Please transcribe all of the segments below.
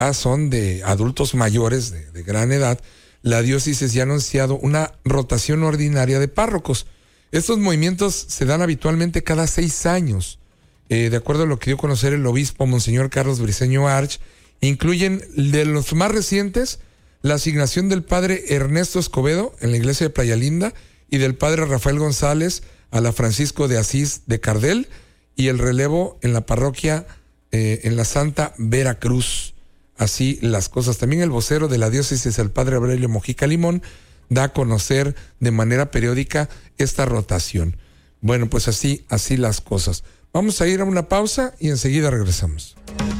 son de adultos mayores de gran edad, la diócesis ya ha anunciado una rotación ordinaria de párrocos. Estos movimientos se dan habitualmente cada 6 años. De acuerdo a lo que dio a conocer el obispo Monseñor Carlos Briceño Arch, incluyen de los más recientes la asignación del padre Ernesto Escobedo en la iglesia de Playa Linda y del padre Rafael González a la Francisco de Asís de Cardel, y el relevo en la parroquia en la Santa Veracruz. Así las cosas. También el vocero de la diócesis, el padre Aurelio Mojica Limón, da a conocer de manera periódica esta rotación. Bueno, pues así las cosas. Vamos a ir a una pausa y enseguida regresamos.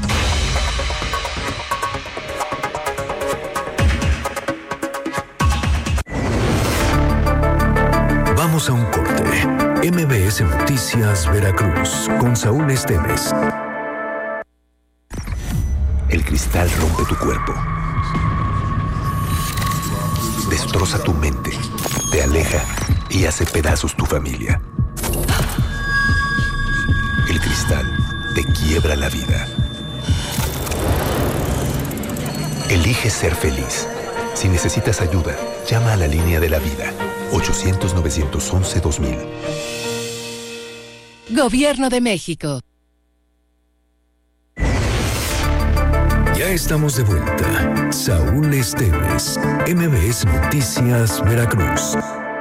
Vamos a un corte. MBS Noticias Veracruz con Saúl Esteves. El cristal rompe tu cuerpo, destroza tu mente, te aleja y hace pedazos tu familia. El cristal te quiebra la vida. Elige ser feliz. Si necesitas ayuda, llama a la línea de la vida, 800-911-2000. Gobierno de México. Ya estamos de vuelta. Saúl Esteves, MBS Noticias Veracruz.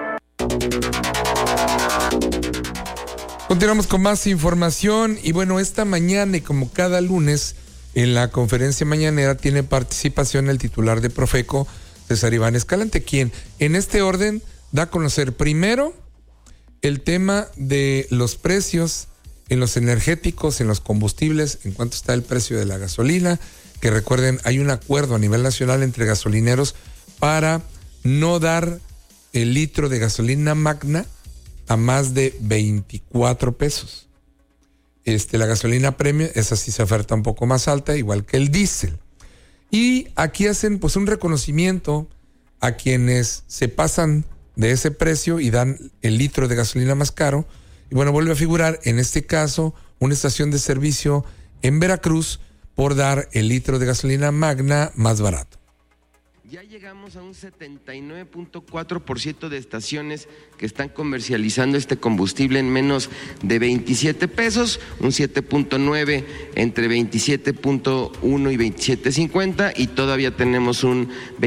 Continuamos con más información y bueno, esta mañana y como cada lunes en la conferencia mañanera tiene participación el titular de Profeco, César Iván Escalante, quien en este orden da a conocer primero el tema de los precios en los energéticos, en los combustibles, en cuánto está el precio de la gasolina, que recuerden, hay un acuerdo a nivel nacional entre gasolineros para no dar el litro de gasolina magna a más de 24 pesos. La gasolina premium, esa sí se oferta un poco más alta, igual que el diésel. Y aquí hacen pues un reconocimiento a quienes se pasan de ese precio y dan el litro de gasolina más caro. Y bueno, vuelve a figurar en este caso una estación de servicio en Veracruz por dar el litro de gasolina magna más barato. Ya llegamos a un 79.4% de estaciones que están comercializando este combustible en menos de 27 pesos, un 7.9 entre 27.1 y 27.50 y todavía tenemos un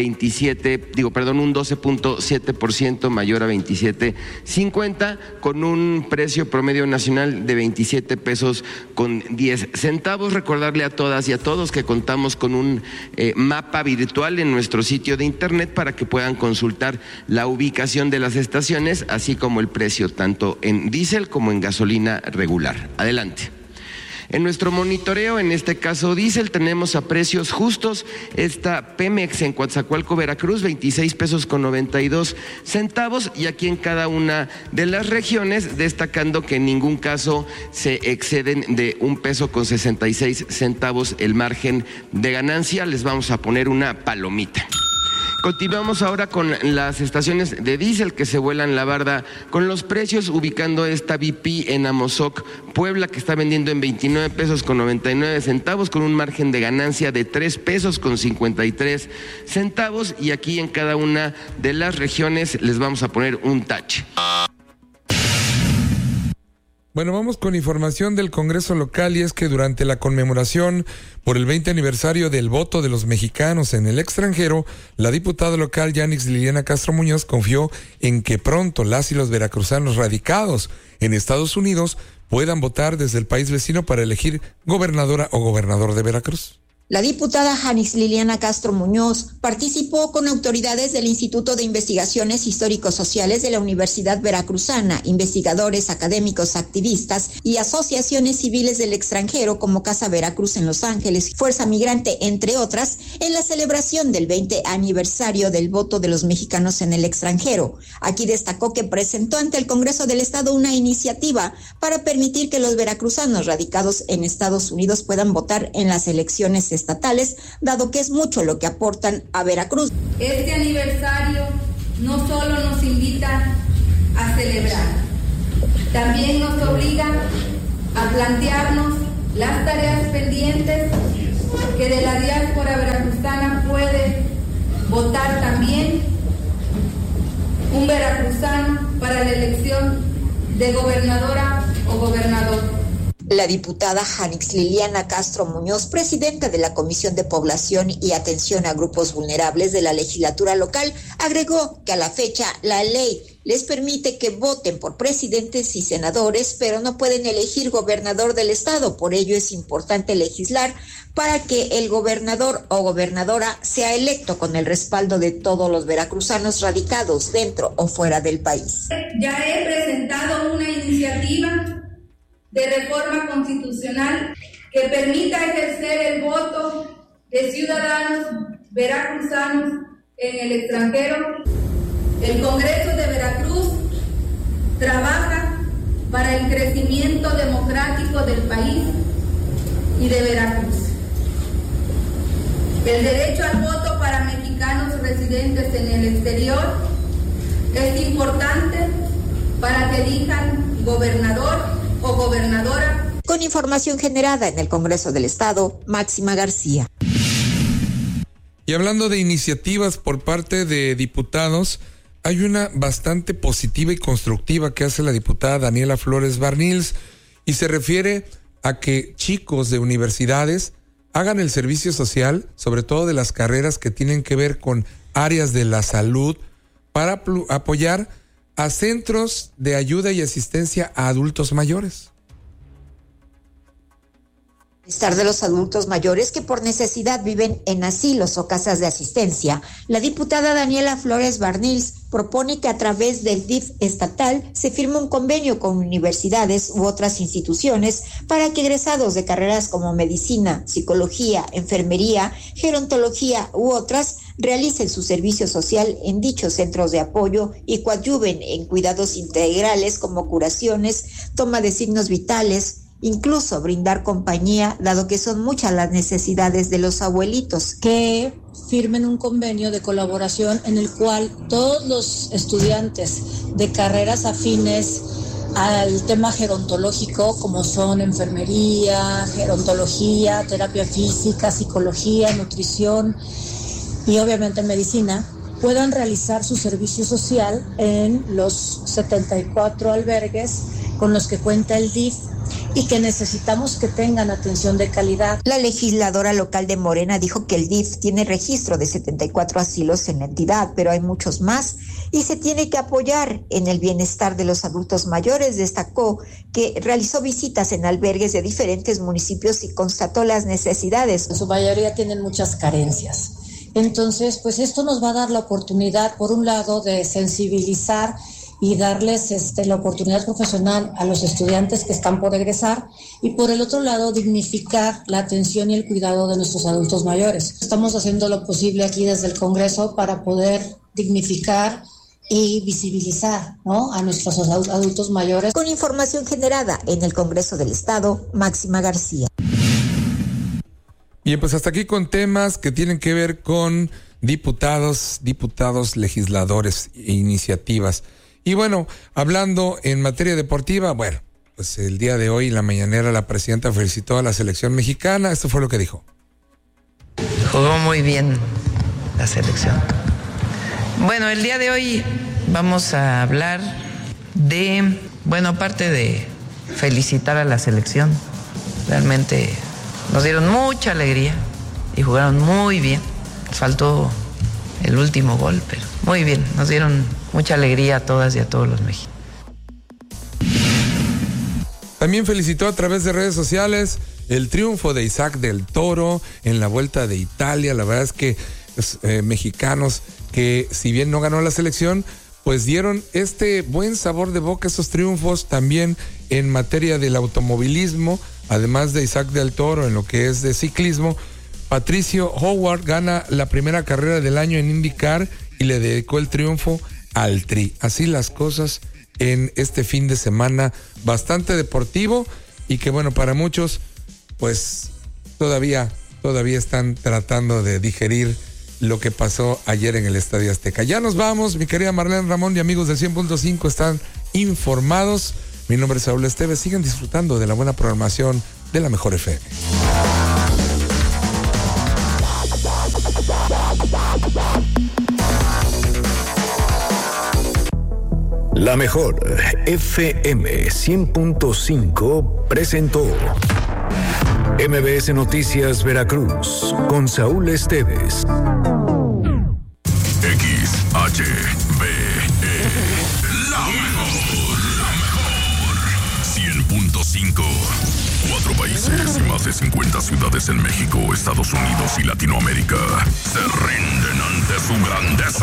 12.7% mayor a 27.50 con un precio promedio nacional de 27 pesos con 10 centavos. Recordarle a todas y a todos que contamos con un mapa virtual en nuestro sitio de internet para que puedan consultar la ubicación de las estaciones, así como el precio tanto en diésel como en gasolina regular. Adelante. En nuestro monitoreo, en este caso diésel, tenemos a precios justos esta Pemex en Coatzacoalco, Veracruz, 26 pesos con 92 centavos, y aquí en cada una de las regiones, destacando que en ningún caso se exceden de 1 peso con 66 centavos el margen de ganancia. Les vamos a poner una palomita. Continuamos ahora con las estaciones de diésel que se vuelan la barda con los precios, ubicando esta BP en Amozoc, Puebla, que está vendiendo en 29 pesos con 99 centavos con un margen de ganancia de 3 pesos con 53 centavos, y aquí en cada una de las regiones les vamos a poner un tache. Bueno, vamos con información del Congreso local, y es que durante la conmemoración por el 20 aniversario del voto de los mexicanos en el extranjero, la diputada local Yanix Liliana Castro Muñoz confió en que pronto las y los veracruzanos radicados en Estados Unidos puedan votar desde el país vecino para elegir gobernadora o gobernador de Veracruz. La diputada Yanix Liliana Castro Muñoz participó con autoridades del Instituto de Investigaciones Histórico-Sociales de la Universidad Veracruzana, investigadores, académicos, activistas y asociaciones civiles del extranjero como Casa Veracruz en Los Ángeles, Fuerza Migrante, entre otras, en la celebración del 20 aniversario del voto de los mexicanos en el extranjero. Aquí destacó que presentó ante el Congreso del Estado una iniciativa para permitir que los veracruzanos radicados en Estados Unidos puedan votar en las elecciones estatales, dado que es mucho lo que aportan a Veracruz. Este aniversario no solo nos invita a celebrar, también nos obliga a plantearnos las tareas pendientes que de la diáspora veracruzana puede votar también un veracruzano para la elección de gobernadora o gobernador. La diputada Janix Liliana Castro Muñoz, presidenta de la Comisión de Población y Atención a Grupos Vulnerables de la legislatura local, agregó que a la fecha la ley les permite que voten por presidentes y senadores, pero no pueden elegir gobernador del estado. Por ello es importante legislar para que el gobernador o gobernadora sea electo con el respaldo de todos los veracruzanos radicados dentro o fuera del país. Ya he presentado una iniciativa de reforma constitucional que permita ejercer el voto de ciudadanos veracruzanos en el extranjero. El Congreso de Veracruz trabaja para el crecimiento democrático del país y de Veracruz. El derecho al voto para mexicanos residentes en el exterior es importante para que elijan gobernador o gobernadora. Con información generada en el Congreso del Estado, Máxima García. Y hablando de iniciativas por parte de diputados, hay una bastante positiva y constructiva que hace la diputada Daniela Flores Barnils y se refiere a que chicos de universidades hagan el servicio social, sobre todo de las carreras que tienen que ver con áreas de la salud, para apoyar a centros de ayuda y asistencia a adultos mayores. Bienestar de los adultos mayores que por necesidad viven en asilos o casas de asistencia, la diputada Daniela Flores Barnils propone que a través del DIF estatal se firme un convenio con universidades u otras instituciones para que egresados de carreras como medicina, psicología, enfermería, gerontología u otras realicen su servicio social en dichos centros de apoyo y coadyuven en cuidados integrales como curaciones, toma de signos vitales, incluso brindar compañía, dado que son muchas las necesidades de los abuelitos. Que firmen un convenio de colaboración en el cual todos los estudiantes de carreras afines al tema gerontológico, como son enfermería, gerontología, terapia física, psicología, nutrición y obviamente medicina, puedan realizar su servicio social en los 74 albergues con los que cuenta el DIF y que necesitamos que tengan atención de calidad. La legisladora local de Morena dijo que el DIF tiene registro de 74 asilos en la entidad, pero hay muchos más y se tiene que apoyar en el bienestar de los adultos mayores. Destacó que realizó visitas en albergues de diferentes municipios y constató las necesidades. En su mayoría tienen muchas carencias. Entonces, pues esto nos va a dar la oportunidad, por un lado, de sensibilizar y darles la oportunidad profesional a los estudiantes que están por egresar y por el otro lado dignificar la atención y el cuidado de nuestros adultos mayores. Estamos haciendo lo posible aquí desde el Congreso para poder dignificar y visibilizar, ¿no?, a nuestros adultos mayores. Con información generada en el Congreso del Estado, Máxima García. Bien, pues hasta aquí con temas que tienen que ver con diputados, legisladores e iniciativas. Y bueno, hablando en materia deportiva, bueno, pues el día de hoy, en la mañanera, la presidenta felicitó a la selección mexicana. Esto fue lo que dijo. Jugó muy bien la selección. Bueno, el día de hoy vamos a hablar de, bueno, aparte de felicitar a la selección, realmente nos dieron mucha alegría y jugaron muy bien. Faltó el último gol, pero muy bien, nos dieron mucha alegría a todas y a todos los mexicanos. También felicitó a través de redes sociales el triunfo de Isaac del Toro en la Vuelta de Italia. La verdad es que los mexicanos que, si bien no ganó la selección, pues dieron este buen sabor de boca, esos triunfos también en materia del automovilismo, además de Isaac del Toro en lo que es de ciclismo. Patricio Howard gana la primera carrera del año en IndyCar y le dedicó el triunfo al Tri. Así las cosas en este fin de semana bastante deportivo y que bueno, para muchos pues todavía están tratando de digerir lo que pasó ayer en el Estadio Azteca. Ya nos vamos, mi querida Marlene Ramón y amigos del 100.5 están informados. Mi nombre es Saúl Esteves. Sigan disfrutando de la buena programación de la Mejor FM. La mejor FM 100.5 presentó MBS Noticias Veracruz con Saúl Esteves. XHBE, la mejor, 100.5. 4 países y más de 50 ciudades en México, Estados Unidos y Latinoamérica se rinden ante su grandeza.